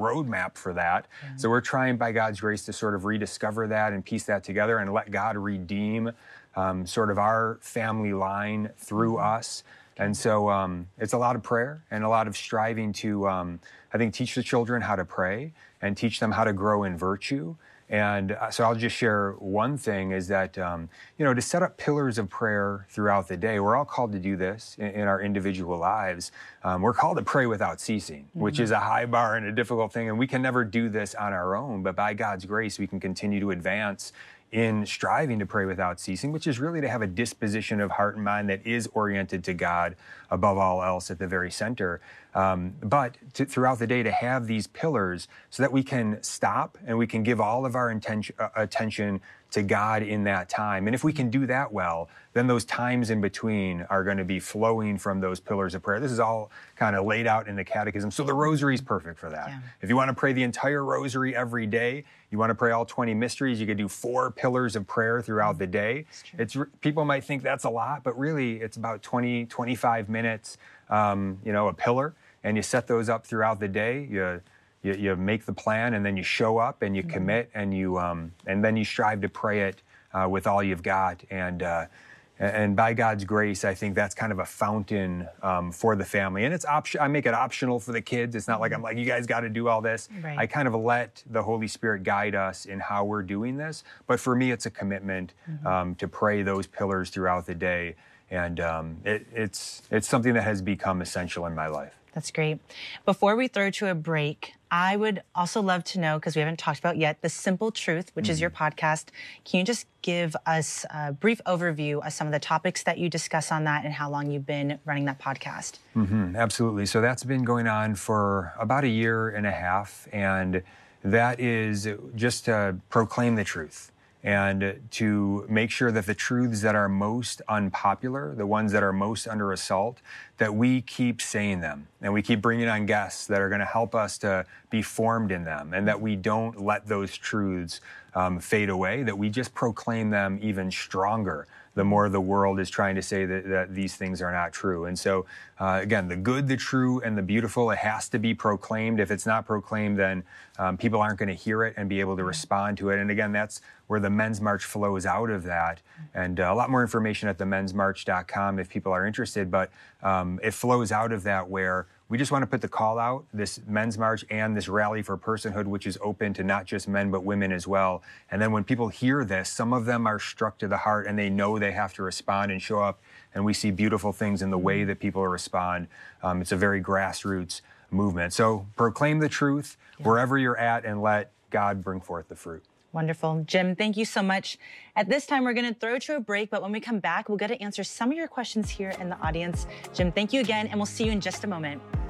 roadmap for that. So we're trying by God's grace to sort of rediscover that and piece that together and let God redeem sort of our family line through us. And so it's a lot of prayer and a lot of striving to, I think, teach the children how to pray and teach them how to grow in virtue. And so I'll just share one thing is that, to set up pillars of prayer throughout the day. We're all called to do this in our individual lives. We're called to pray without ceasing, which is a high bar and a difficult thing. And we can never do this on our own, but by God's grace, we can continue to advance in striving to pray without ceasing, which is really to have a disposition of heart and mind that is oriented to God above all else at the very center. But throughout the day to have these pillars so that we can stop and we can give all of our attention to God in that time. And if we can do that well, then those times in between are going to be flowing from those pillars of prayer. This is all kind of laid out in the catechism. So the rosary is perfect for that. Yeah. If you want to pray the entire rosary every day, you want to pray all 20 mysteries, you could do 4 pillars of prayer throughout the day. People might think that's a lot, but really it's about 20, 25 minutes, a pillar, and you set those up throughout the day. You make the plan, and then you show up and you commit, and then you strive to pray it with all you've got. And by God's grace, I think that's kind of a fountain for the family. And it's I make it optional for the kids. It's not like I'm like, you guys got to do all this. Right. I kind of let the Holy Spirit guide us in how we're doing this. But for me, it's a commitment to pray those pillars throughout the day. And it's something that has become essential in my life. That's great. Before we throw to a break, I would also love to know, because we haven't talked about yet, The Simple Truth, which is your podcast. Can you just give us a brief overview of some of the topics that you discuss on that and how long you've been running that podcast? Absolutely. So that's been going on for about 1.5 years, and that is just to proclaim the truth and to make sure that the truths that are most unpopular, the ones that are most under assault, that we keep saying them and we keep bringing on guests that are going to help us to be formed in them, and that we don't let those truths fade away, that we just proclaim them even stronger the more the world is trying to say that these things are not true. And so, again, the good, the true, and the beautiful, it has to be proclaimed. If it's not proclaimed, then people aren't going to hear it and be able to respond to it. And again, that's where the Men's March flows out of that. And a lot more information at themensmarch.com if people are interested. But it flows out of that where we just want to put the call out, this Men's March and this Rally for Personhood, which is open to not just men, but women as well. And then when people hear this, some of them are struck to the heart and they know they have to respond and show up. And we see beautiful things in the way that people respond. It's a very grassroots movement. So proclaim the truth wherever you're at and let God bring forth the fruit. Wonderful. Jim, thank you so much. At this time, we're going to throw to a break, but when we come back, we'll get to answer some of your questions here in the audience. Jim, thank you again, and we'll see you in just a moment.